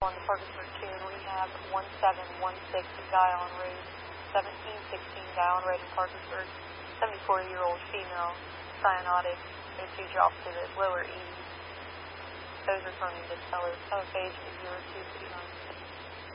On the Parkersburg Care and Rehab, 1716 Guyon Road, 1716 Guyon Road in Parkersburg, 74-year-old female, cyanotic, O2 drops to the lower E. Those returning to tell us, page 0239.